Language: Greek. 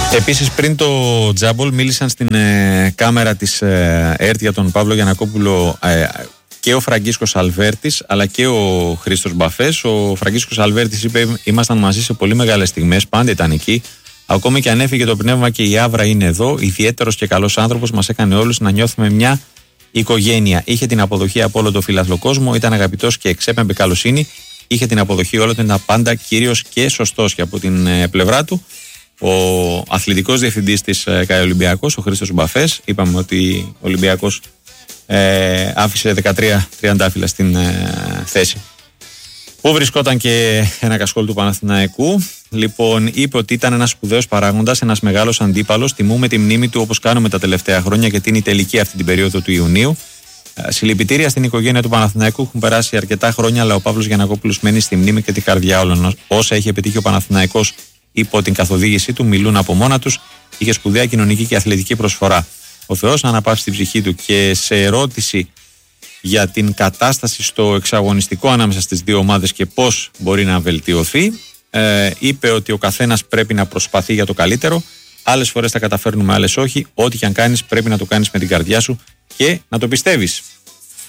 Επίσης, πριν το Τζάμπολ, μίλησαν στην κάμερα της ΕΡΤ για τον Παύλο Γιαννακόπουλο και ο Φραγκίσκος Αλβέρτης αλλά και ο Χρήστος Μπαφές. Ο Φραγκίσκος Αλβέρτης είπε: ήμασταν μαζί σε πολύ μεγάλες στιγμές, πάντα ήταν εκεί. Ακόμη και αν έφυγε το πνεύμα και η άβρα είναι εδώ. Ιδιαίτερος και καλός άνθρωπος, μας έκανε όλους να νιώθουμε μια οικογένεια. Είχε την αποδοχή από όλο το φιλάθλο κόσμο, ήταν αγαπητός και εξέπεμπε καλοσύνη. Είχε την αποδοχή όλων, ήταν πάντα κύριος και σωστός. Και από την πλευρά του, ο αθλητικός διευθυντής της ΚΑΕ Ολυμπιακός, ο Χρήστος Μπαφές, είπαμε ότι ο Ολυμπιακός άφησε 13 τριαντάφυλλα στην θέση που βρισκόταν και ένα κασκόλ του Παναθηναϊκού. Λοιπόν, είπε ότι ήταν ένας σπουδαίος παράγοντας, ένας μεγάλος αντίπαλος. Τιμούμε τη μνήμη του όπως κάνουμε τα τελευταία χρόνια, γιατί είναι η τελική αυτή την περίοδο του Ιουνίου. Συλληπιτήρια στην οικογένεια του Παναθηναϊκού. Έχουν περάσει αρκετά χρόνια, αλλά ο Παύλος Γιαννακόπουλος μένει στη μνήμη και τη καρδιά όλων. Όσα έχει επιτύχει ο Παναθηναϊκός υπό την καθοδήγησή του μιλούν από μόνα τους. Είχε σπουδαία κοινωνική και αθλητική προσφορά. Ο Θεός να αναπαύσει την ψυχή του. Και σε ερώτηση για την κατάσταση στο εξαγωνιστικό ανάμεσα στις δύο ομάδες και πώς μπορεί να βελτιωθεί, είπε ότι ο καθένας πρέπει να προσπαθεί για το καλύτερο. Άλλες φορές τα καταφέρνουμε, άλλες όχι. Ό,τι και αν κάνεις πρέπει να το κάνεις με την καρδιά σου και να το πιστεύεις.